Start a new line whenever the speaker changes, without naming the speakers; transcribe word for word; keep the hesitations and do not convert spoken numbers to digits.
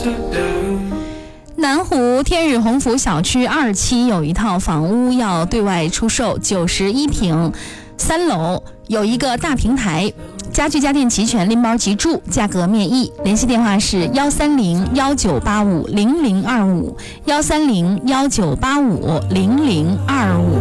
南湖天日鸿福小区二期有一套房屋要对外出售，九十一平，三楼，有一个大平台，家具家电齐全，拎包即住，价格面议。联系电话是幺三零幺九八五零零二五，幺三零幺九八五零零二五。